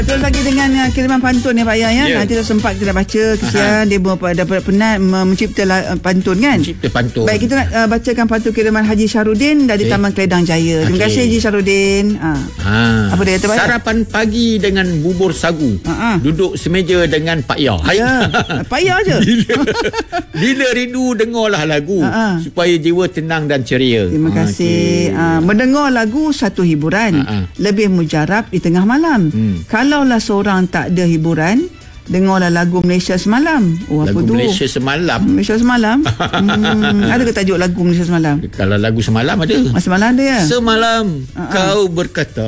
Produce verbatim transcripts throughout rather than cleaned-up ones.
Betul lagi dengan uh, kiriman pantun ya Pak Ayah ya. Yeah. Nanti dah sempat kita dah baca. Kesian dia dapat penat mencipta uh, pantun kan. Mencipta pantun. Baik, kita nak uh, bacakan pantun kiriman Haji Syahrudin dari okay. Taman Keledang Jaya. Terima okay. kasih Haji Syahrudin. Ha. Ha. Apa dia kata Pak? Sarapan pagi dengan bubur sagu. Ha-ha. Duduk semeja dengan Pak Ayah. Ya. Pak Ayah je. Bila, bila rindu dengarlah lagu. Ha-ha. Supaya jiwa tenang dan ceria. Terima kasih. Okay. Uh, mendengar lagu satu hiburan. Ha-ha. Lebih mujarab di tengah malam. Hmm. Kalaulah seorang tak ada hiburan, dengarlah lagu Malaysia Semalam. Oh, lagu apa tu? Malaysia Semalam. Malaysia Semalam. hmm, ada ke tajuk lagu Malaysia Semalam? Kalau lagu Semalam ada. Ah, semalam ada ya? Semalam uh-huh. kau berkata.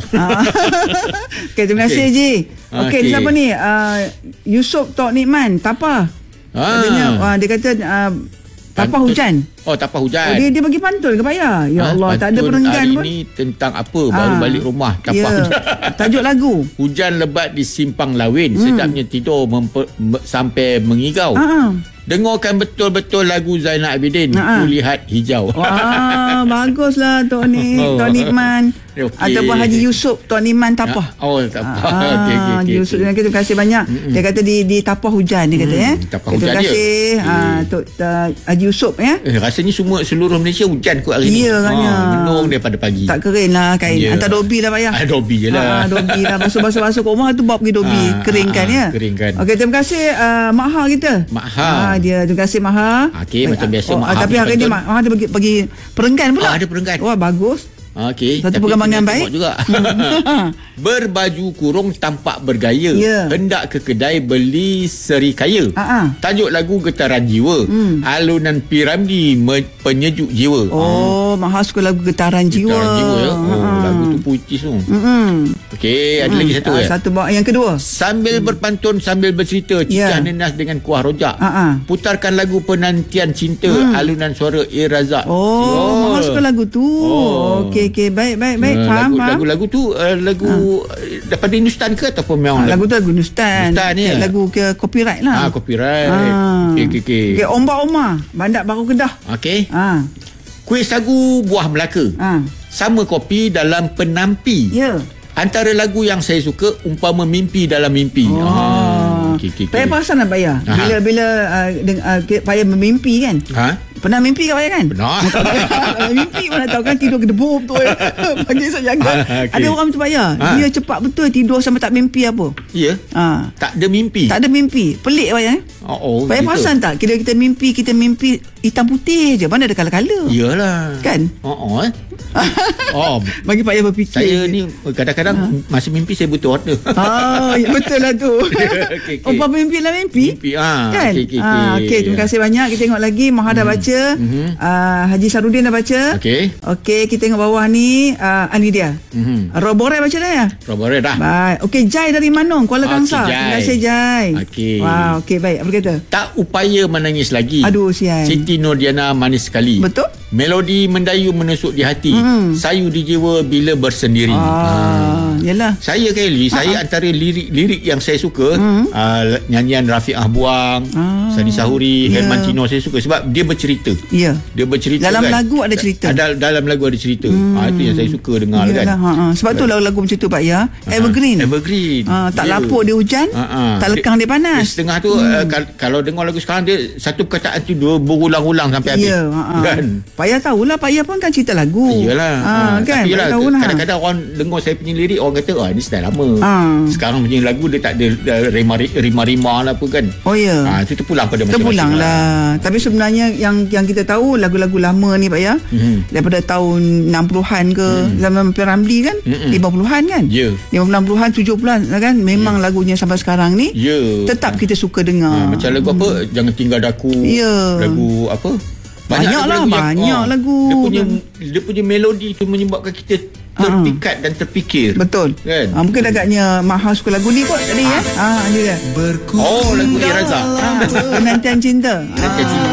Okay, terima kasih okay. Ji. Okey, okay. Siapa ni? Uh, Yusof Tok Nikman, Tapa. Ah. Katanya, uh, dia kata uh, Tapa hujan. Oh, Tapa hujan. Oh, dia, dia bagi pantun ke Pak Ayah? Ya ha, Allah, tak ada perenggan pun. Hari ni tentang apa? Baru ha. balik rumah. Tapa ya. hujan. Tajuk lagu. Hujan lebat di Simpang Lawin. Hmm. Sedapnya tidur memper, sampai mengigau. Ha. Dengarkan betul-betul lagu Zainal Abidin. Ha. Kulihat hijau. Wah, baguslah Tok Ni, oh. Tok Nikman. Okay. Ataupun Haji Yusof Tok Nikman Tapah. Oh, Tapah. Ah, okay, okay, Haji Yusof okay. Terima kasih banyak. Mm-mm. Dia kata di di Tapah hujan dia kata mm, ya. Tapah hujan terima kasih ah Tok uh, Haji Yusof ya. Eh, rasanya semua seluruh Malaysia hujan kot hari ya, ni. Ya, ha, menung daripada pagi. Tak kering lah kain. Ya. Hantar dobi lah Pak Ayah. Ah, dobi je lah. Ah, dobi lah. Basuh-basuh-basuh kat rumah tu bawa pergi dobi. Ah, keringkan ah, ya. Keringkan. Okey, terima kasih uh, Mak Ha kita. Mak Ha. Ah, dia terima kasih Mak Ha. Okey, macam biasa oh, Mak Ha. Tapi hari ni Mak Ha dia bagi bagi perenggan pula. Ah, ada perenggan. Wah, bagus. Okey. Satu perkembangan baik juga. Berbaju kurung tampak bergaya. Yeah. Hendak ke kedai beli serikaya. Uh-huh. Tajuk lagu Getaran Jiwa. Hmm. Alunan Piramdi penyejuk jiwa. Oh, Maha suka lagu Getaran Jiwa. Getaran Jiwa ya. Oh, uh-huh. Lagu tu puitis tu. Uh-huh. Okey, ada uh-huh. lagi satu uh, ya. Satu yang kedua. Sambil hmm. berpantun sambil bercerita, cicah yeah. nenas dengan kuah rojak. Uh-huh. Putarkan lagu Penantian Cinta, hmm. alunan suara A. Razak. Oh, oh. Maha suka lagu tu. Oh. Okey. Okey, baik, baik, baik. Uh, faham, lagu, faham. Lagu-lagu tu, uh, lagu uh. daripada Hindustan ke ataupun memang uh, lagu tu lagu Hindustan. Hindustan ya. Lagu ke copyright lah. Ah, copyright. Ah. Okey, okey, okey. Okey, Omba-Omba, Bandar Baru Kedah. Okey. Ah. Kuih sagu buah Melaka. Ah. Sama kopi dalam penampi. Ya. Yeah. Antara lagu yang saya suka umpama mimpi dalam mimpi. Oh. Ah. Okay, okay, okay. Saya perasan lah Pak Ayah. Bila bila uh, uh, Pak Ayah bermimpi kan. Ha? Pernah mimpi ke Pak Ayah kan? Pernah. Mimpi mana tahu kan tidur kedebuk betul. Pagi esok jaga. Ha, okay. Ada orang macam Pak Ayah. Ha? Dia cepat betul tidur sampai tak mimpi apa. Ya. Ha. Tak ada mimpi. Tak ada mimpi. Pelik Pak Ayah. Oh, oh, Pak Ayah perasan tak? Kira kita mimpi, kita mimpi hitam putih je. Mana ada kala-kala. Iyalah. Kan? Oh, oh eh. Oh, bagi Pak Ayah berfikir. Saya ni kadang-kadang ha? masa mimpi saya butuh warna. Ah, ya, betul lah tu. Okay, okay. Oh, mimpi lah mimpi. Mimpi ah. Kan? Okey, okay, okay. ah, okay, terima kasih banyak. Kita tengok lagi Maha dah baca. Mm-hmm. Uh, Haji Syahrudin dah baca. Okey. Okey, kita tengok bawah ni uh, Ali dia. Mm-hmm. Roborai baca dah ya? Roborai dah. Baik. Okey, Jai dari Manong, Kuala Kangsar. Okay, terima kasih Jai. Okey. Wow, okey baik. Apa kata? Tak upaya menangis lagi. Aduh, sian. Siti Nurdiana manis sekali. Betul? Melodi mendayu menusuk di hati. Mm. Sayu di jiwa bila bersendiri. Ah, hmm. Yalah. Saya Kelly, ha, saya ha. antara lirik-lirik yang saya suka, hmm. uh, nyanyian Rafiq Ahbuang, ah. Sani Sahuri, yeah. Herman Tino saya suka sebab dia bercerita. Ya. Yeah. Dia bercerita dalam kan. lagu ada cerita. Ada dalam lagu ada cerita. Hmm. Ha, itu yang saya suka dengar. Yalah, kan. Ha, ha. Sebab tu lagu-lagu macam tu Pak ya. Evergreen. Ha, evergreen. Ha, tak yeah. lapuk dia hujan, ha, ha. tak lekang dia panas. Di setengah tu hmm. uh, kalau dengar lagu sekarang dia satu perkataan tu dua berulang-ulang sampai habis. Ya, ha, ha. Kan. Pak ya tahulah Pak ya pun kan cerita lagu. Iyalah. Ha, ha. Kan. Tapi yalah, kadang-kadang orang dengar saya punya lirik orang kata oh ini style lama. Ha. Sekarang punya lagu dia tak ada rima-rima lah apa kan. Oh ya. Ha, itu terpulang pada masing-masing. Terpulang lah. Tapi sebenarnya yang yang kita tahu lagu-lagu lama ni Pak ya, mm-hmm. daripada tahun enam puluhan ke mm. zaman Piramli kan, mm-hmm. lima puluhan kan. Ya. Yeah. lima puluhan, tujuh puluhan kan memang yeah. lagunya sampai sekarang ni yeah. tetap kita suka dengar. Ha, macam lagu apa? Hmm. Jangan Tinggal Daku. Yeah. Lagu apa? Banyak, banyak lah, banyak yang, oh, lagu. Dia punya dia punya melodi tu menyebabkan kita terpikat uh-huh. dan terfikir. Betul. Kan? Ha, mungkin agaknya Maha suka lagu ni kot tadi ha. ya. Ha, dia. Oh, lagu A. Razak. Ha, Penantian Cinta. Penantian Cinta.